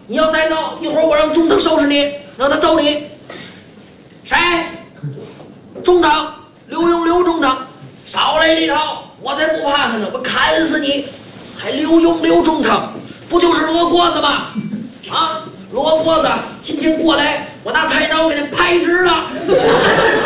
你要再闹，一会儿我让中堂收拾你，让他揍你。谁？中堂刘墉刘中堂，少来这套，我才不怕他呢！我砍死你！还刘墉刘中堂，不就是罗锅子吗？啊，罗锅子，今天过来，我拿菜刀给他拍直了。